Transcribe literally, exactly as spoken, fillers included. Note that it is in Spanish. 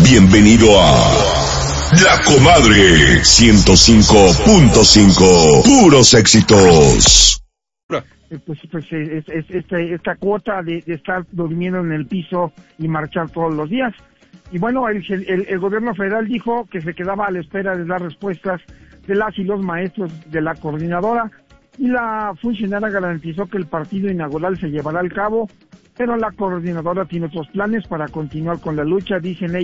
Bienvenido a La Comadre ciento cinco punto cinco. Puros éxitos. Eh, pues, pues es, es, este, esta cuota de, de estar durmiendo en el piso y marchar todos los días. Y bueno, el, el, el gobierno federal dijo que se quedaba a la espera de las respuestas de las y los maestros de la coordinadora, y la funcionaria garantizó que el partido inaugural se llevará al cabo, pero la coordinadora tiene otros planes para continuar con la lucha, dicen ellos.